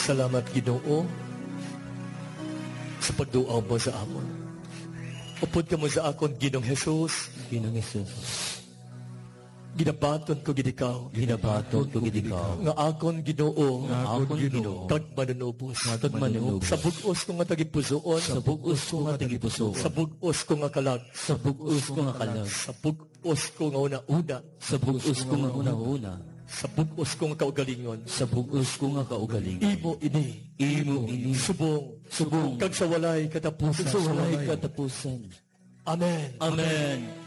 Salamat, Ginoo, sa pagduaw mo sa amon. Upod ka mo sa akon, Ginong Jesus. Ginong Jesus, Ginabaton ko gidikaw. ginabaton ko gidikaw, Nga akon, Ginoo. nga akon Ginoo, Kag manunubos. kag manunubos, Sa bugos ko nga tagipusoon. sa bugos ko nga tagipuso, Sa bugos ko nga kalag. sa bugos ko nga kalag, Sa bugos ko nga una-una. sa bugos ko nga una-una, Sa bugos ko nga kaugalingon. sa bugos ko nga kaugaling. Imo ini. Imo ini, Subong. subong, Kag sa walay katapusan. sa walay katapusan. Amen. Amen.